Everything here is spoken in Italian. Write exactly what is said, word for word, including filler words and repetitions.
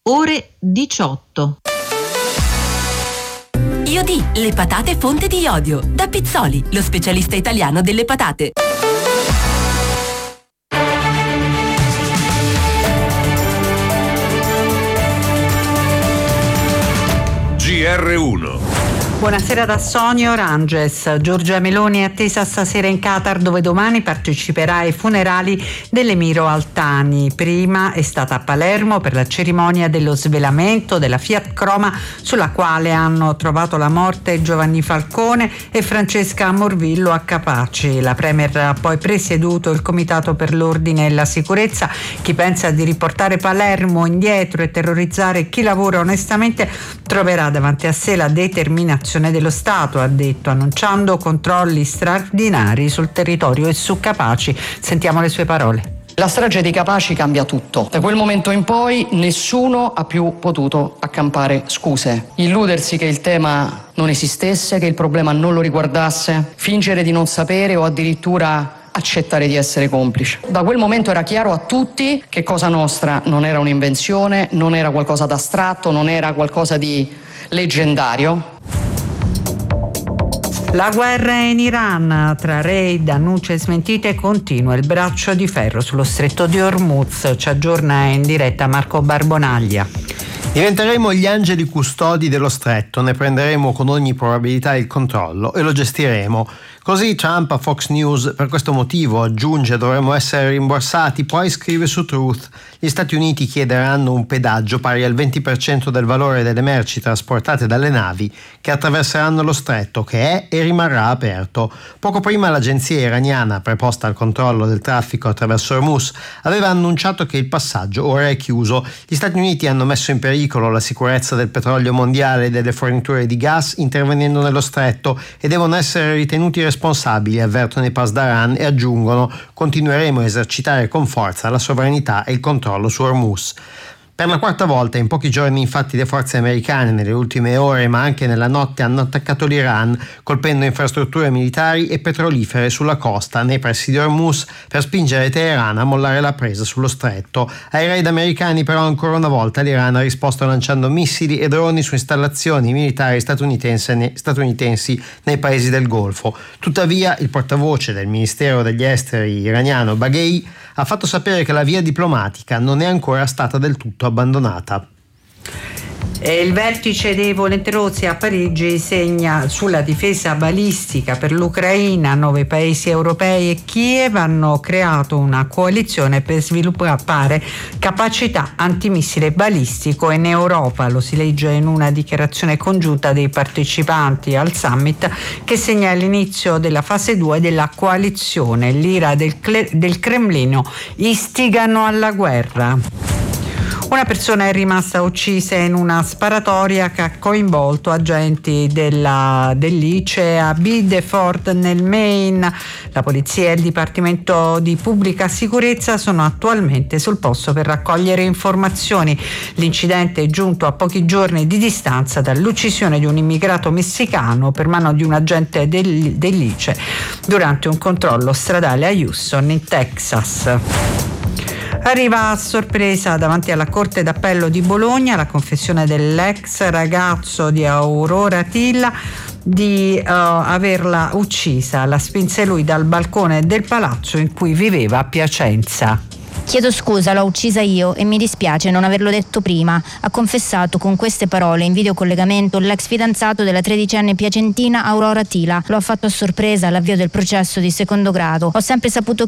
ore diciotto. Iodì, le patate fonte di iodio. Da Pizzoli, lo specialista italiano delle patate. G R uno. Buonasera da Sonia Oranges. Giorgia Meloni è attesa stasera in Qatar, dove domani parteciperà ai funerali dell'emiro Al-Thani. Prima è stata a Palermo per la cerimonia dello svelamento della Fiat Croma, sulla quale hanno trovato la morte Giovanni Falcone e Francesca Morvillo a Capaci. La Premier ha poi presieduto il Comitato per l'Ordine e la Sicurezza. Chi pensa di riportare Palermo indietro e terrorizzare chi lavora onestamente troverà davanti a sé la determinazione dello Stato, ha detto, annunciando controlli straordinari sul territorio e su Capaci. Sentiamo le sue parole. La strage di Capaci cambia tutto. Da quel momento in poi nessuno ha più potuto accampare scuse. Illudersi che il tema non esistesse, che il problema non lo riguardasse, fingere di non sapere o addirittura accettare di essere complice. Da quel momento era chiaro a tutti che Cosa Nostra non era un'invenzione, non era qualcosa d'astratto, non era qualcosa di leggendario. La guerra in Iran, tra raid, annunci e smentite, continua. Il braccio di ferro sullo stretto di Hormuz. Ci aggiorna in diretta Marco Barbonaglia. Diventeremo gli angeli custodi dello stretto, ne prenderemo con ogni probabilità il controllo e lo gestiremo. Così Trump a Fox News. Per questo motivo, aggiunge, dovremmo essere rimborsati. Poi scrive su Truth: gli Stati Uniti chiederanno un pedaggio pari al venti per cento del valore delle merci trasportate dalle navi che attraverseranno lo stretto, che è e rimarrà aperto. Poco prima l'agenzia iraniana preposta al controllo del traffico attraverso Hormuz aveva annunciato che il passaggio ora è chiuso. Gli Stati Uniti hanno messo in pericolo la sicurezza del petrolio mondiale e delle forniture di gas intervenendo nello stretto e devono essere ritenuti responsabili, avvertono i Pasdaran, e aggiungono: continueremo a esercitare con forza la sovranità e il controllo su Hormuz. Per la quarta volta in pochi giorni, infatti, le forze americane nelle ultime ore, ma anche nella notte, hanno attaccato l'Iran, colpendo infrastrutture militari e petrolifere sulla costa nei pressi di Hormuz per spingere Teheran a mollare la presa sullo stretto. Ai raid americani però ancora una volta l'Iran ha risposto lanciando missili e droni su installazioni militari statunitensi, statunitensi nei paesi del Golfo. Tuttavia il portavoce del Ministero degli Esteri iraniano, Baghei, ha fatto sapere che la via diplomatica non è ancora stata del tutto abbandonata. E il vertice dei volenterosi a Parigi segna sulla difesa balistica per l'Ucraina. Nove paesi europei e Kiev hanno creato una coalizione per sviluppare capacità antimissile balistico in Europa. Lo si legge in una dichiarazione congiunta dei partecipanti al summit, che segna l'inizio della fase due della coalizione. L'ira del, Cle- del Cremlino istigano alla guerra. Una persona è rimasta uccisa in una sparatoria che ha coinvolto agenti della, dell'I C E a Biddeford nel Maine. La polizia e il Dipartimento di Pubblica Sicurezza sono attualmente sul posto per raccogliere informazioni. L'incidente è giunto a pochi giorni di distanza dall'uccisione di un immigrato messicano per mano di un agente del, dell'I C E durante un controllo stradale a Houston, in Texas. Arriva a sorpresa davanti alla Corte d'Appello di Bologna la confessione dell'ex ragazzo di Aurora Tilla di uh, averla uccisa. La spinse lui dal balcone del palazzo in cui viveva a Piacenza. Chiedo scusa, l'ho uccisa io e mi dispiace non averlo detto prima, ha confessato con queste parole in videocollegamento l'ex fidanzato della tredicenne piacentina Aurora Tila. Lo ha fatto a sorpresa all'avvio del processo di secondo grado. Ho sempre saputo